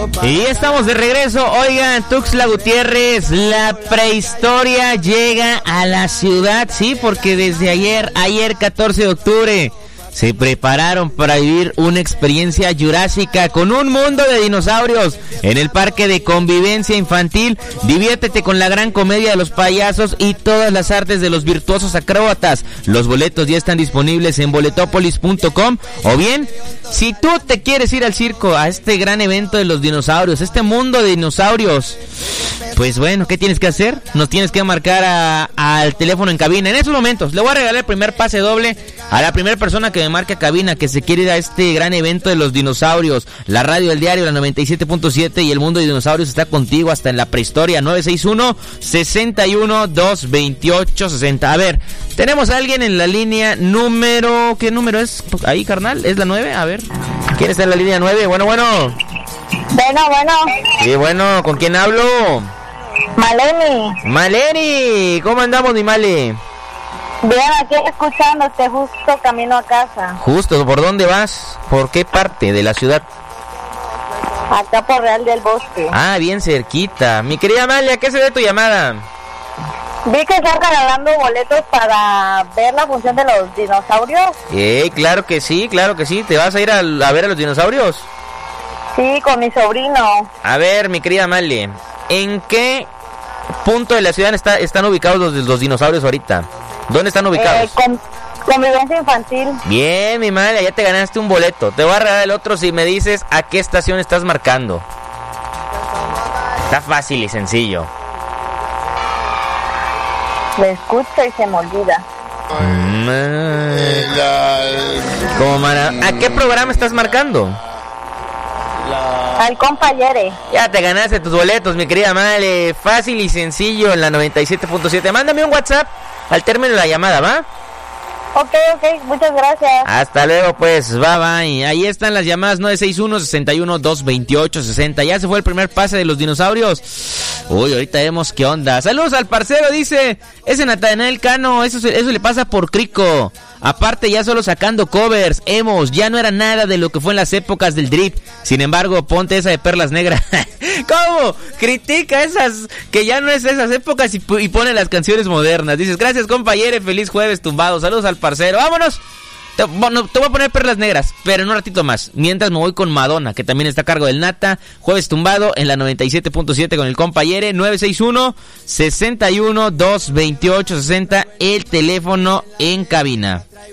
Y estamos de regreso. Oigan, Tuxtla Gutiérrez, la prehistoria llega a la ciudad, sí, porque desde ayer 14 de octubre, se prepararon para vivir una experiencia jurásica con un mundo de dinosaurios en el parque de convivencia infantil. Diviértete con la gran comedia de los payasos y todas las artes de los virtuosos acróbatas. Los boletos ya están disponibles en boletopolis.com. O bien, si tú te quieres ir al circo, a este gran evento de los dinosaurios, este mundo de dinosaurios, pues bueno, ¿qué tienes que hacer? Nos tienes que marcar al teléfono en cabina. En estos momentos le voy a regalar el primer pase doble a la primera persona que me marque a cabina, que se quiere ir a este gran evento de los dinosaurios. La radio del diario, la 97.7, y el mundo de dinosaurios está contigo hasta en la prehistoria. 961-61-228-60. A ver, tenemos a alguien en la línea número... ¿Qué número es? Ahí, carnal, ¿es la 9? A ver, ¿quién está en la línea 9? Bueno. Bueno. Sí, bueno, ¿con quién hablo? Maleni, ¿cómo andamos, mi Male? Bien, aquí escuchándote, justo camino a casa. Justo, ¿por dónde vas? ¿Por qué parte de la ciudad? Acá por Real del Bosque. Ah, bien cerquita. Mi querida Male, ¿a qué se debe tu llamada? Vi que están regalando boletos para ver la función de los dinosaurios. Claro que sí. ¿Te vas a ir a ver a los dinosaurios? Sí, con mi sobrino. A ver, mi querida Male, ¿en qué punto de la ciudad están ubicados los dinosaurios ahorita? ¿Dónde están ubicados? Convivencia infantil. Bien, mi Male, ya te ganaste un boleto. Te voy a regalar el otro si me dices a qué estación estás marcando. Está fácil y sencillo. Lo escucho y se me olvida. ¿A qué programa estás marcando? Al compañere. Ya te ganaste tus boletos, mi querida Male. Fácil y sencillo en la 97.7. Mándame un WhatsApp al término de la llamada, ¿va? Ok, muchas gracias. Hasta luego, pues, bye. Ahí están las llamadas 961-61-228-60. Ya se fue el primer pase de los dinosaurios. Uy, ahorita vemos qué onda. Saludos al parcero, dice. Ese Natanael Cano, eso le pasa por crico. Aparte, ya solo sacando covers, emos, ya no era nada de lo que fue en las épocas del drip. Sin embargo, ponte esa de Perlas Negras. ¿Cómo? Critica esas, que ya no es esas épocas y pone las canciones modernas. Dices, gracias, compañero, feliz jueves tumbado. Saludos al parcero. ¡Vámonos! Te voy a poner Perlas Negras, pero en un ratito más. Mientras me voy con Madonna, que también está a cargo del Nata. Jueves tumbado en la 97.7 con el compañere. 961-61-228-60. El teléfono en cabina.